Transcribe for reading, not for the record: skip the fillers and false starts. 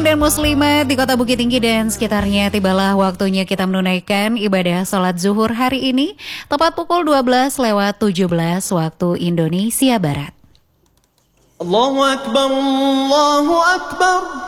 dan muslimat di Kota Bukit Tinggi dan sekitarnya, tibalah waktunya kita menunaikan ibadah sholat zuhur hari ini, tepat pukul 12:17 waktu Indonesia Barat. Allahu Akbar, Allahu Akbar.